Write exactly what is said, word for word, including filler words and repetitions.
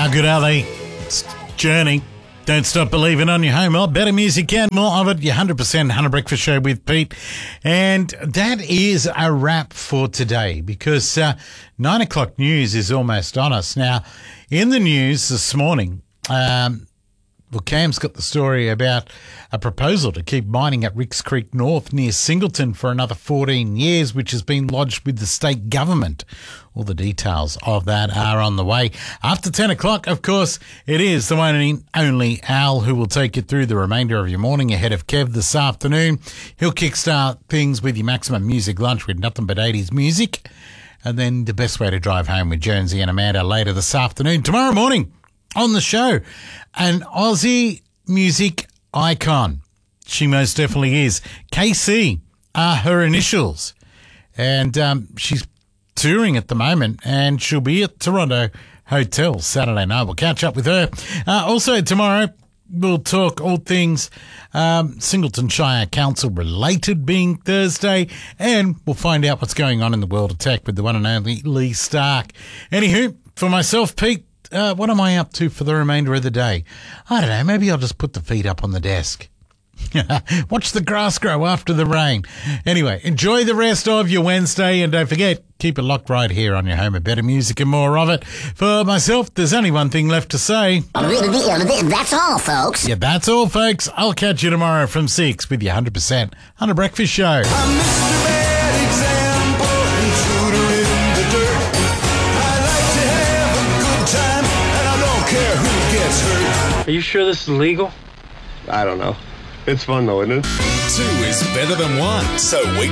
How good are they? It's Journey. Don't stop believing on your home. Well, better music and more of it. Your one hundred percent Hunter Breakfast Show with Pete. And that is a wrap for today because uh, nine o'clock news is almost on us. Now, in the news this morning, um, well, Cam's got the story about a proposal to keep mining at Ricks Creek North near Singleton for another fourteen years, which has been lodged with the state government. All the details of that are on the way. After ten o'clock, of course, it is the one and only Al who will take you through the remainder of your morning ahead of Kev this afternoon. He'll kickstart things with your maximum music lunch with nothing but eighties music. And then the best way to drive home with Jonesy and Amanda later this afternoon. Tomorrow morning on the show, an Aussie music icon. She most definitely is. K C are her initials. And um, she's touring at the moment, and she'll be at Toronto Hotel Saturday night. We'll catch up with her. Uh, also tomorrow, we'll talk all things um, Singleton Shire Council related, being Thursday, and we'll find out what's going on in the world of tech with the one and only Lee Stark. Anywho, for myself, Pete, uh, what am I up to for the remainder of the day? I don't know. Maybe I'll just put the feet up on the desk. Watch the grass grow after the rain. Anyway, enjoy the rest of your Wednesday, and don't forget, keep it locked right here on your home of better music and more of it. For myself, there's only one thing left to say. That's all, folks. Yeah, that's all, folks. I'll catch you tomorrow from six with your one hundred percent Hunter Breakfast Show. I'm Mister Bad Example, intruder in the dirt. I like to have a good time, and I don't care who gets hurt. Are you sure this is legal? I don't know. It's fun though, isn't it? Two is better than one. So we